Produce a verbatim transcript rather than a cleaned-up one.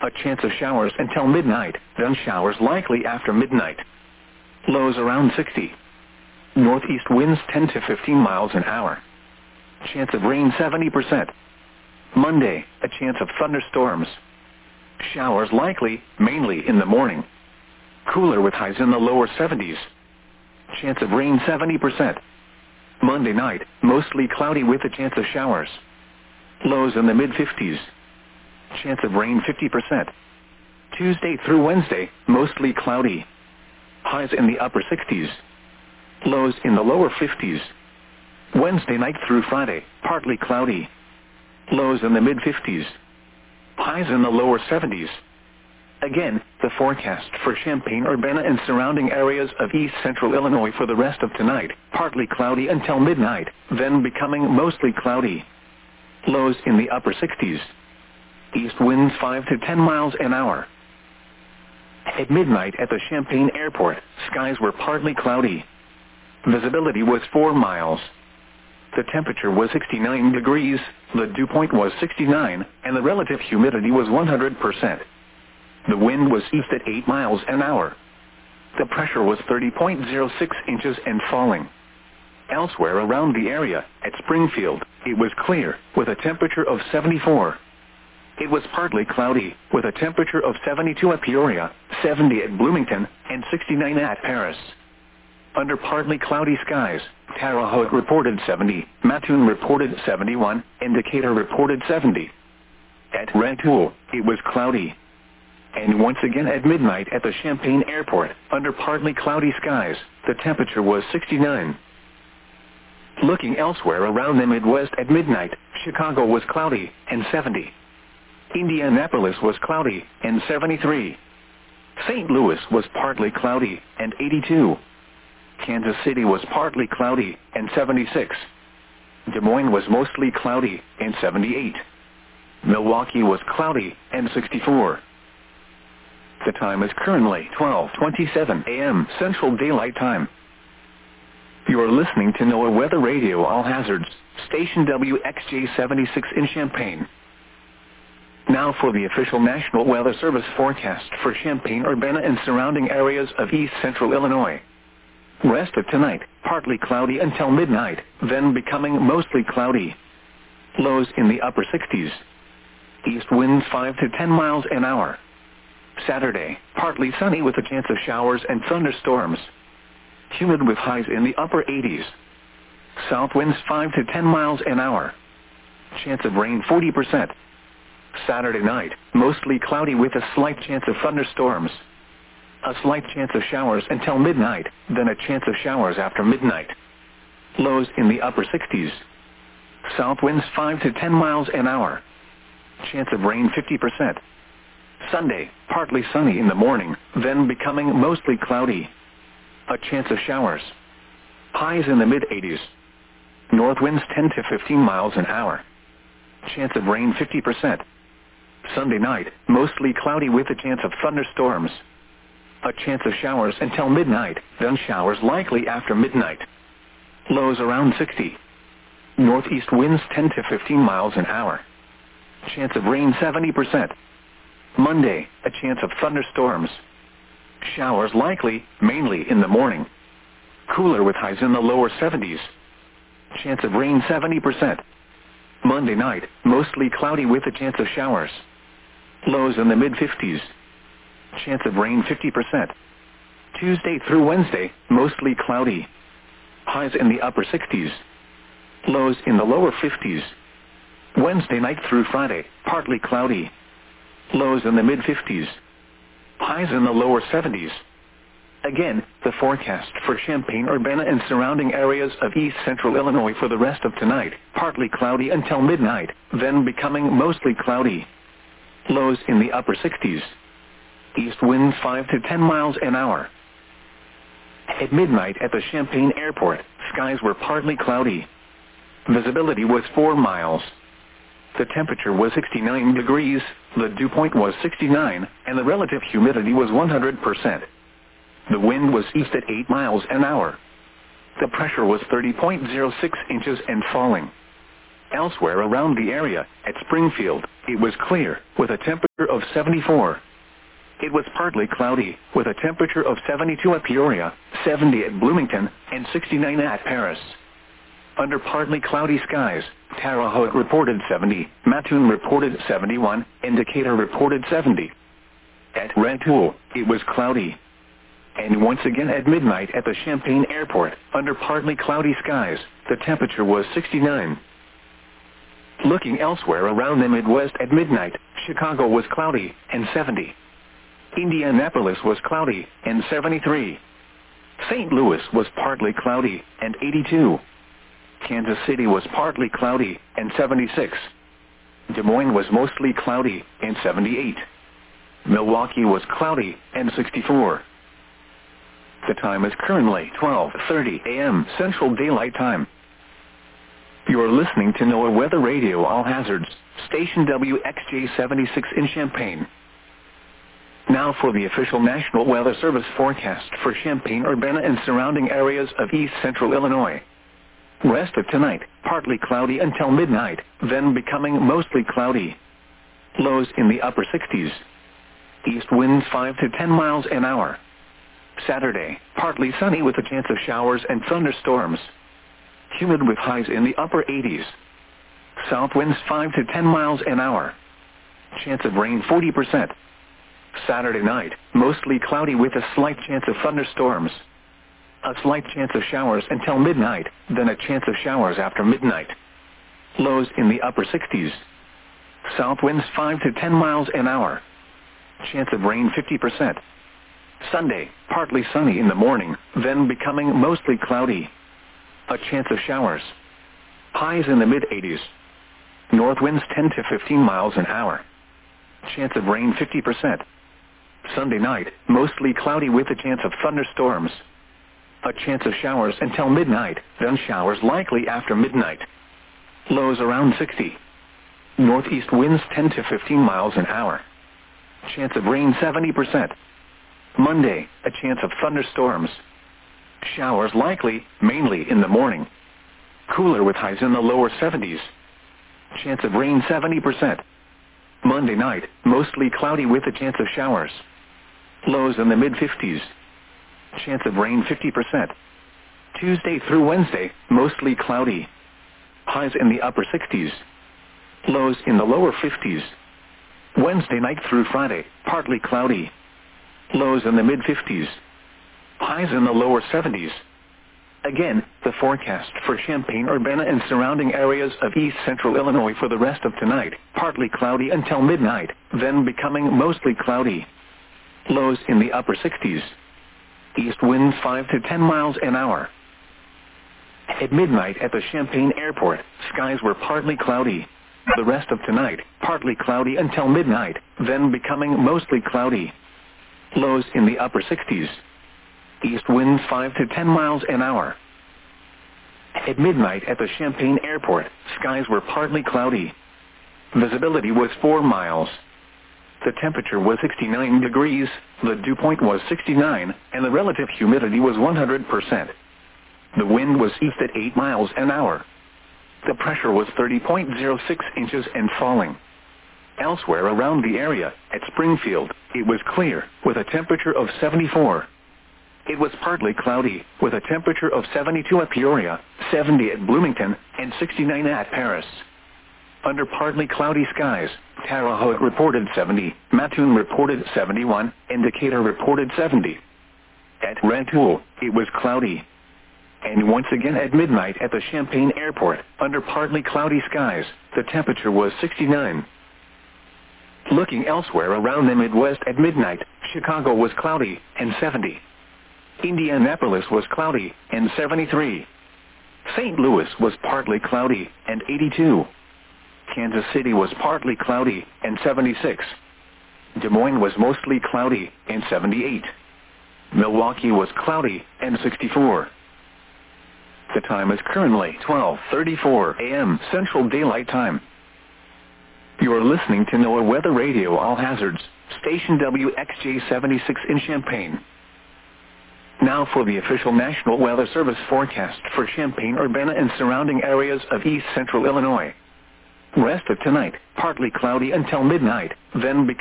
A chance of showers until midnight, then showers likely after midnight. Lows around sixty. Northeast winds ten to fifteen miles an hour. Chance of rain seventy percent. Monday, a chance of thunderstorms. Showers likely, mainly in the morning. Cooler with highs in the lower seventies. Chance of rain seventy percent. Monday night, mostly cloudy with a chance of showers. Lows in the mid-fifties. Chance of rain fifty percent. Tuesday through Wednesday, mostly cloudy. Highs in the upper sixties. Lows in the lower fifties. Wednesday night through Friday, partly cloudy. Lows in the mid-fifties. Highs in the lower seventies. Again, the forecast for Champaign-Urbana and surrounding areas of east central Illinois for the rest of tonight, partly cloudy until midnight, then becoming mostly cloudy. Lows in the upper sixties. East winds five to ten miles an hour. At midnight at the Champaign Airport, skies were partly cloudy. Visibility was four miles. The temperature was sixty-nine degrees, the dew point was sixty-nine, and the relative humidity was one hundred percent. The wind was east at eight miles an hour. The pressure was thirty point zero six inches and falling. Elsewhere around the area, at Springfield, it was clear, with a temperature of seventy-four. It was partly cloudy, with a temperature of seventy-two at Peoria, seventy at Bloomington, and sixty-nine at Paris. Under partly cloudy skies, Terre Haute reported seventy, Mattoon reported seventy-one, and Decatur reported seventy. At Rantoul, it was cloudy. And once again at midnight at the Champaign Airport, under partly cloudy skies, the temperature was sixty-nine. Looking elsewhere around the Midwest at midnight, Chicago was cloudy, and seventy. Indianapolis was cloudy, and seventy-three. Saint Louis was partly cloudy, and eighty-two. Kansas City was partly cloudy, and seventy-six. Des Moines was mostly cloudy, and seventy-eight. Milwaukee was cloudy, and sixty-four. The time is currently twelve twenty-seven a m Central Daylight Time. You are listening to NOAA Weather Radio All Hazards, station W X J seventy-six in Champaign. Now for the official National Weather Service forecast for Champaign-Urbana and surrounding areas of east central Illinois. Rest of tonight, partly cloudy until midnight, then becoming mostly cloudy. Lows in the upper sixties. East winds five to ten miles an hour. Saturday, partly sunny with a chance of showers and thunderstorms. Humid with highs in the upper eighties. South winds five to ten miles an hour. Chance of rain forty percent. Saturday night, mostly cloudy with a slight chance of thunderstorms. A slight chance of showers until midnight, then a chance of showers after midnight. Lows in the upper sixties. South winds five to ten miles an hour. Chance of rain fifty percent. Sunday, partly sunny in the morning, then becoming mostly cloudy. A chance of showers. Highs in the mid-eighties. North winds ten to fifteen miles an hour. Chance of rain fifty percent. Sunday night, mostly cloudy with a chance of thunderstorms. A chance of showers until midnight, then showers likely after midnight. Lows around sixty. Northeast winds ten to fifteen miles an hour. Chance of rain seventy percent. Monday, a chance of thunderstorms. Showers likely, mainly in the morning. Cooler with highs in the lower seventies. Chance of rain seventy percent. Monday night, mostly cloudy with a chance of showers. Lows in the mid-fifties. Chance of rain fifty percent. Tuesday through Wednesday, mostly cloudy. Highs in the upper sixties. Lows in the lower fifties. Wednesday night through Friday, partly cloudy. Lows in the mid-fifties. Highs in the lower seventies. Again, the forecast for Champaign-Urbana and surrounding areas of east central Illinois for the rest of tonight, partly cloudy until midnight, then becoming mostly cloudy. Lows in the upper sixties. East winds five to ten miles an hour. At midnight at the Champaign Airport, skies were partly cloudy. Visibility was four miles. The temperature was sixty-nine degrees, the dew point was sixty-nine, and the relative humidity was one hundred percent. The wind was east at eight miles an hour. The pressure was thirty point zero six inches and falling. Elsewhere around the area, at Springfield, it was clear, with a temperature of seventy-four. It was partly cloudy, with a temperature of seventy-two at Peoria, seventy at Bloomington, and sixty-nine at Paris. Under partly cloudy skies, Terre Haute reported seventy, Mattoon reported seventy-one, and Decatur reported seventy. At Rantoul, it was cloudy. And once again at midnight at the Champaign Airport, under partly cloudy skies, the temperature was sixty-nine. Looking elsewhere around the Midwest at midnight, Chicago was cloudy, and seventy. Indianapolis was cloudy, and seventy-three. Saint Louis was partly cloudy, and eighty-two. Kansas City was partly cloudy, and seventy-six. Des Moines was mostly cloudy, and seventy-eight. Milwaukee was cloudy, and sixty-four. The time is currently twelve thirty a m Central Daylight Time. You are listening to NOAA Weather Radio All Hazards, station W X J seventy-six in Champaign. Now for the official National Weather Service forecast for Champaign-Urbana and surrounding areas of east central Illinois. Rest of tonight, partly cloudy until midnight, then becoming mostly cloudy. Lows in the upper sixties. East winds five to ten miles an hour. Saturday, partly sunny with a chance of showers and thunderstorms. Humid with highs in the upper eighties. South winds five to ten miles an hour. Chance of rain forty percent. Saturday night, mostly cloudy with a slight chance of thunderstorms. A slight chance of showers until midnight, then a chance of showers after midnight. Lows in the upper sixties. South winds five to ten miles an hour. Chance of rain fifty percent. Sunday, partly sunny in the morning, then becoming mostly cloudy. A chance of showers. Highs in the mid eighties. North winds ten to fifteen miles an hour. Chance of rain fifty percent. Sunday night, mostly cloudy with a chance of thunderstorms. A chance of showers until midnight, then showers likely after midnight. Lows around sixty. Northeast winds ten to fifteen miles an hour. Chance of rain seventy percent. Monday, a chance of thunderstorms. Showers likely, mainly in the morning. Cooler with highs in the lower seventies. Chance of rain seventy percent. Monday night, mostly cloudy with a chance of showers. Lows in the mid fifties. Chance of rain fifty percent. Tuesday through Wednesday, mostly cloudy. Highs in the upper sixties. Lows in the lower fifties. Wednesday night through Friday, partly cloudy. Lows in the mid fifties. Highs in the lower seventies. Again, the forecast for Champaign-Urbana and surrounding areas of east central Illinois for the rest of tonight, partly cloudy until midnight, then becoming mostly cloudy. Lows in the upper sixties. East winds five to ten miles an hour. At midnight at the Champaign Airport, skies were partly cloudy. The rest of tonight, partly cloudy until midnight, then becoming mostly cloudy. Lows in the upper sixties. East winds five to ten miles an hour. At midnight at the Champaign Airport, skies were partly cloudy. Visibility was four miles. The temperature was sixty-nine degrees, the dew point was sixty-nine, and the relative humidity was one hundred percent. The wind was east at eight miles an hour. The pressure was thirty point zero six inches and falling. Elsewhere around the area, at Springfield, it was clear, with a temperature of seventy-four. It was partly cloudy, with a temperature of seventy-two at Peoria, seventy at Bloomington, and sixty-nine at Paris. Under partly cloudy skies, Terre Haute reported seventy, Mattoon reported seventy-one, and Decatur reported seventy. At Rantoul, it was cloudy. And once again at midnight at the Champaign Airport, under partly cloudy skies, the temperature was sixty-nine. Looking elsewhere around the Midwest at midnight, Chicago was cloudy, and seventy. Indianapolis was cloudy, and seventy-three. Saint Louis was partly cloudy, and eighty-two. Kansas City was partly cloudy, and seventy-six. Des Moines was mostly cloudy, and seventy-eight. Milwaukee was cloudy, and sixty-four. The time is currently twelve thirty-four a m Central Daylight Time. You are listening to NOAA Weather Radio All Hazards, station W X J seventy-six in Champaign. Now for the official National Weather Service forecast for Champaign-Urbana and surrounding areas of east central Illinois. Rest of tonight, partly cloudy until midnight, then